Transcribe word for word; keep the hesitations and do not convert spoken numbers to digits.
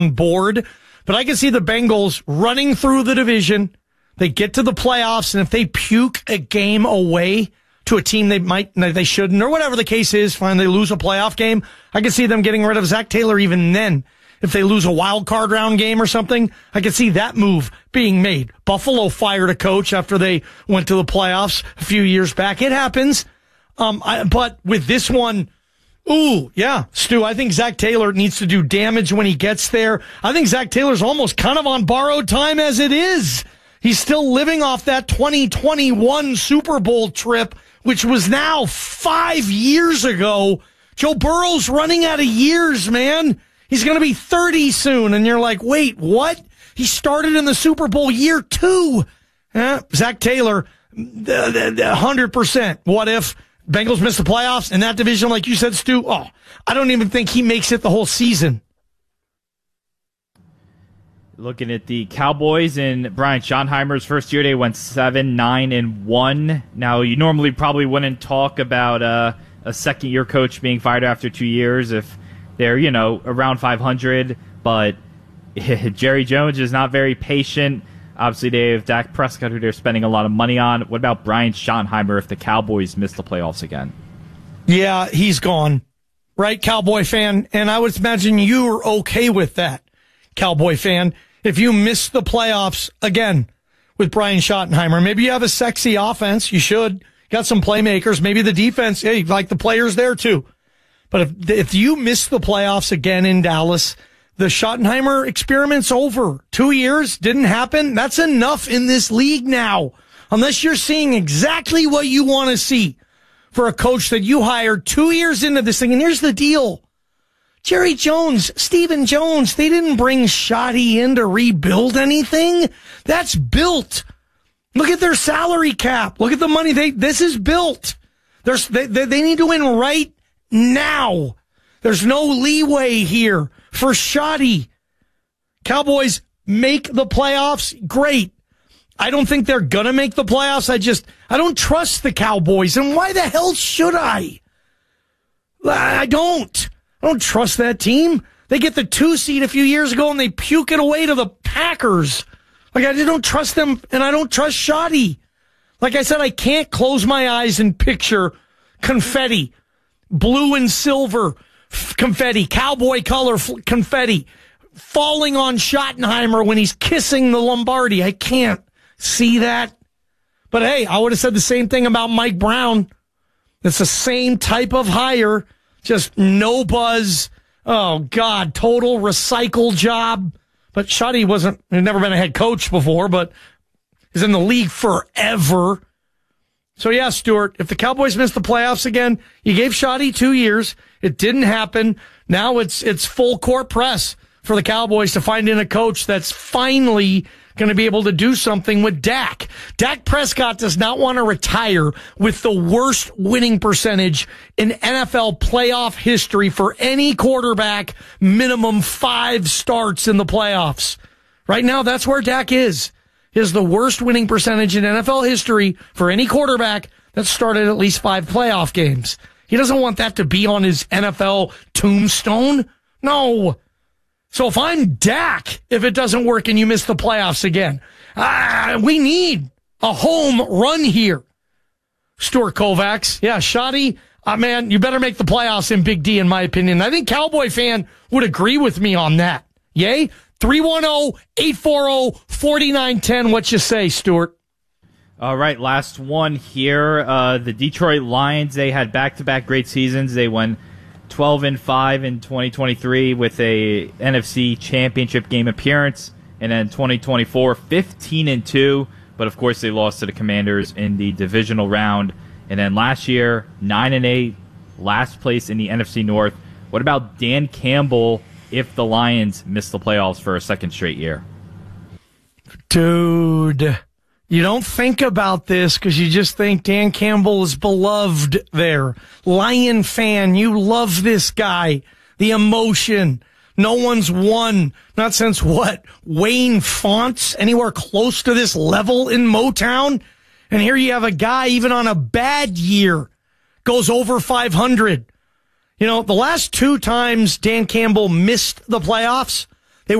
board, but I can see the Bengals running through the division. They get to the playoffs, and if they puke a game away to a team they might, they shouldn't, or whatever the case is, fine, they lose a playoff game, I can see them getting rid of Zach Taylor even then. If they lose a wild card round game or something, I could see that move being made. Buffalo fired a coach after they went to the playoffs a few years back. It happens. Um, I, but with this one, ooh, yeah, Stu, I think Zach Taylor needs to do damage when he gets there. I think Zach Taylor's almost kind of on borrowed time as it is. He's still living off that twenty twenty-one Super Bowl trip, which was now five years ago. Joe Burrow's running out of years, man. He's going to be thirty soon, and you're like, wait, what? He started in the Super Bowl year two. Eh, Zach Taylor, one hundred percent. What if Bengals miss the playoffs in that division, like you said, Stu? Oh, I don't even think he makes it the whole season. Looking at the Cowboys in Brian Schottenheimer's first year, they went seven, nine, and one. Now, you normally probably wouldn't talk about uh, a second-year coach being fired after two years if they're, you know, around five hundred, but Jerry Jones is not very patient. Obviously, they have Dak Prescott, who they're spending a lot of money on. What about Brian Schottenheimer if the Cowboys miss the playoffs again? Yeah, he's gone. Right, Cowboy fan? And I would imagine you're okay with that, Cowboy fan. If you miss the playoffs again with Brian Schottenheimer, maybe you have a sexy offense. You should. Got some playmakers. Maybe the defense, hey, like the players there too. But if if you miss the playoffs again in Dallas, the Schottenheimer experiment's over. Two years, didn't happen. That's enough in this league now. Unless you're seeing exactly what you want to see for a coach that you hired two years into this thing. And here's the deal. Jerry Jones, Stephen Jones, they didn't bring Schotty in to rebuild anything. That's built. Look at their salary cap. Look at the money. They This is built. There's, they, they, they need to win right now. There's no leeway here for Schotty. Cowboys make the playoffs. Great. I don't think they're going to make the playoffs. I just, I don't trust the Cowboys. And why the hell should I? I don't. I don't trust that team. They get the two seed a few years ago and they puke it away to the Packers. Like, I just don't trust them, and I don't trust Schotty. Like I said, I can't close my eyes and picture confetti. Blue and silver f- confetti, cowboy color f- confetti, falling on Schottenheimer when he's kissing the Lombardi. I can't see that. But hey, I would have said the same thing about Mike Brown. It's the same type of hire, just no buzz. Oh, God, total recycle job. But Schotty wasn't, had never been a head coach before, but is in the league forever. So, yeah, Stuart, if the Cowboys miss the playoffs again, you gave Schotty two years. It didn't happen. Now it's it's full court press for the Cowboys to find in a coach that's finally going to be able to do something with Dak. Dak Prescott does not want to retire with the worst winning percentage in N F L playoff history for any quarterback, minimum five starts in the playoffs. Right now, that's where Dak is. Is the worst winning percentage in N F L history for any quarterback that started at least five playoff games. He doesn't want that to be on his N F L tombstone. No. So if I'm Dak, if it doesn't work and you miss the playoffs again, ah, we need a home run here. Stuart Kovacs. Yeah, Schotty, uh, man, you better make the playoffs in Big D, in my opinion. I think Cowboy fan would agree with me on that. Yay? three one zero, eight four zero, four nine one zero. What you say, Stuart? All right, last one here. Uh, the Detroit Lions, they had back-to-back great seasons. They won twelve and five in twenty twenty-three with a N F C Championship game appearance, and then twenty twenty-four, fifteen and two. But of course, they lost to the Commanders in the divisional round. And then last year, nine and eight, last place in the N F C North. What about Dan Campbell if the Lions miss the playoffs for a second straight year? Dude, you don't think about this because you just think Dan Campbell is beloved there. Lion fan, you love this guy. The emotion. No one's won, not since what, Wayne Fonts, anywhere close to this level in Motown? And here you have a guy, even on a bad year, goes over five hundred. You know, the last two times Dan Campbell missed the playoffs,